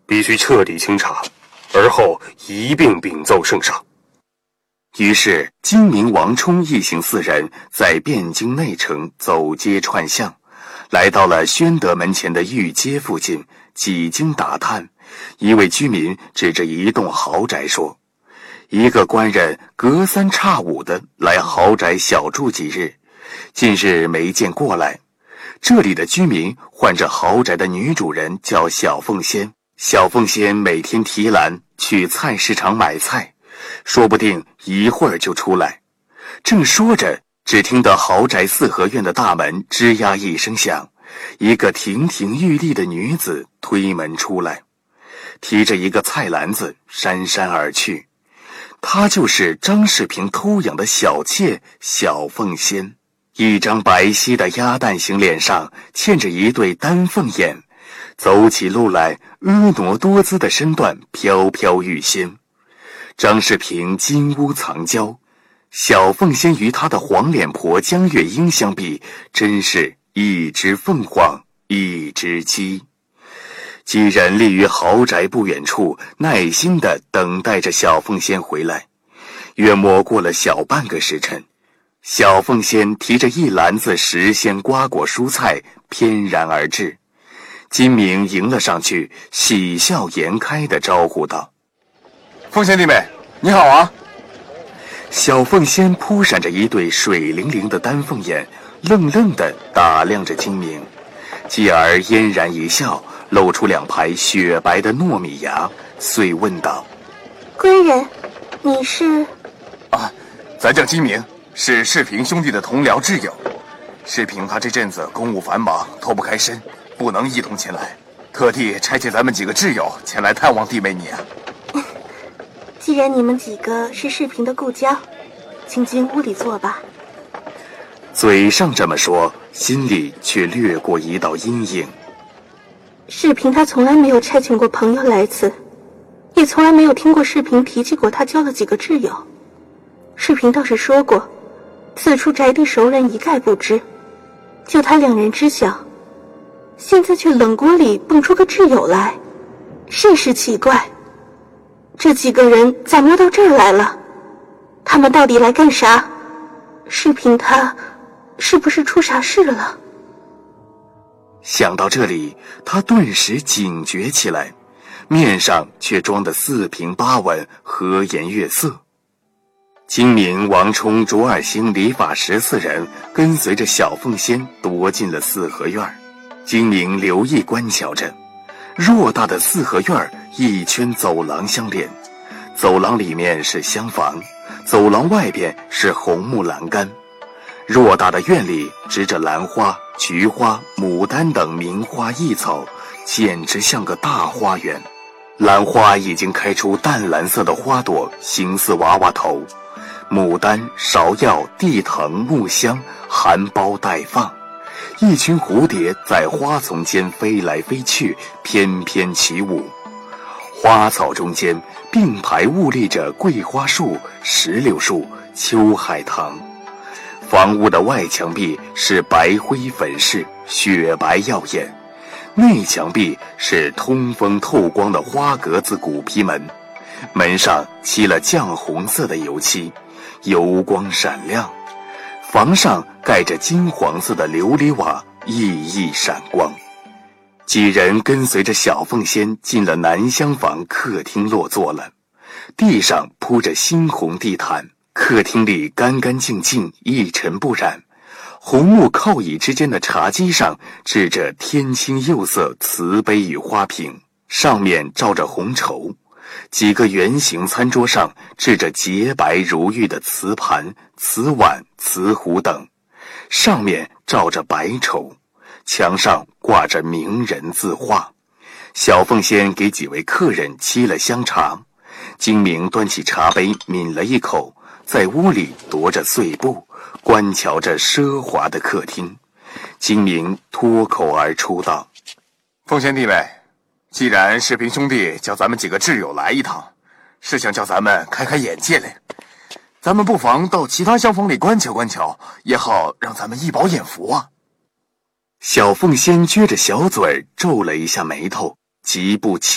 必须彻底清查，而后一并禀奏圣上。 于是精明、王充一行4人在汴京内城走街串巷，来到了宣德门前的御街附近，几经打探，一位居民指着一栋豪宅说，一个官人隔3差5的来豪宅小住几日，近日没见过来。这里的居民唤着豪宅的女主人叫小凤仙，小凤仙每天提篮去菜市场买菜，说不定一会儿就出来。正说着，只听得豪宅4合院的大门吱呀一声响，一个亭亭玉立的女子推门出来，提着一个菜篮子姗姗而去。她就是张世平偷养的小妾小凤仙，一张白皙的鸭蛋形脸上嵌着一对丹凤眼，走起路来婀娜多姿的身段飘飘欲仙。张世平金屋藏娇，小凤仙与他的黄脸婆江月英相比，真是一只凤凰一只鸡。几人立于豪宅不远处，耐心地等待着小凤仙回来。约莫过了小半个时辰，小凤仙提着一篮子时鲜瓜果蔬菜翩然而至。金明迎了上去，喜笑颜开地招呼道， 凤仙弟妹，你好啊。 小凤仙扑闪着一对水灵灵的丹凤眼，愣愣地打量着金明，继而嫣然一笑，露出2排雪白的糯米牙，遂问道， 官人，你是？ 咱叫金明，是世平兄弟的同僚挚友。世平他这阵子公务繁忙，脱不开身，不能一同前来，特地差遣咱们几个挚友前来探望弟妹你啊。 既然你们几个是世平的故交，请进屋里坐吧。 嘴上这么说，心里却掠过一道阴影。 世平他从来没有差遣过朋友来此，也从来没有听过世平提起过他交了几个挚友。世平倒是说过，此处宅地熟人一概不知，就他2人知晓。现在却冷锅里蹦出个挚友来，甚是奇怪。这几个人咋摸到这儿来了？他们到底来干啥？世平他是不是出啥事了？ 想到这里，他顿时警觉起来，面上却装得4平8稳，和颜悦色。金明、王充、卓尔兴、李法石4人跟随着小凤仙踱进了4合院。金明留意观瞧着，偌大的4合院一圈走廊相连，走廊里面是厢房，走廊外边是红木栏杆。偌大的院里植着兰花、菊花、牡丹等名花异草，简直像个大花园。兰花已经开出淡蓝色的花朵，形似娃娃头。牡丹、芍药、地藤、木香含苞待放，一群蝴蝶在花丛间飞来飞去，翩翩起舞。花草中间并排兀立着桂花树、石榴树、秋海棠。房屋的外墙壁是白灰粉饰，雪白耀眼，内墙壁是通风透光的花格子古坯门，门上漆了绛红色的油漆，油光闪亮。房上盖着金黄色的琉璃瓦，熠熠闪光。几人跟随着小凤仙进了南厢房客厅落座了，地上铺着猩红地毯，客厅里干干净净，一尘不染。红木靠椅之间的茶几上置着天青釉色瓷杯与花瓶，上面罩着红绸。几个圆形餐桌上置着洁白如玉的瓷盘、瓷碗、瓷壶等，上面罩着白绸。墙上挂着名人字画。小凤仙给几位客人沏了香茶，金明端起茶杯抿了一口，在屋里踱着碎步，观瞧着奢华的客厅。金明脱口而出道： 凤仙弟妹，既然世平兄弟叫咱们几个挚友来一趟，是想叫咱们开开眼界嘞，咱们不妨到其他厢房里观瞧观瞧，也好让咱们一饱眼福啊。 小凤仙撅着小嘴皱了一下眉头，疾步起